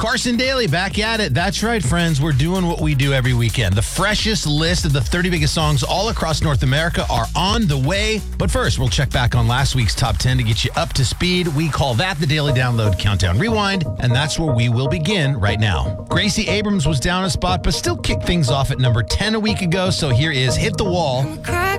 Carson Daly back at it. That's right, friends. We're doing what we do every weekend. The freshest list of the 30 biggest songs all across North America are on the way. But first, we'll check back on last week's top 10 to get you up to speed. We call that the Daily Download Countdown Rewind, and that's where we will begin right now. Gracie Abrams was down a spot, but still kicked things off at number 10 a week ago. So here is Hit the Wall.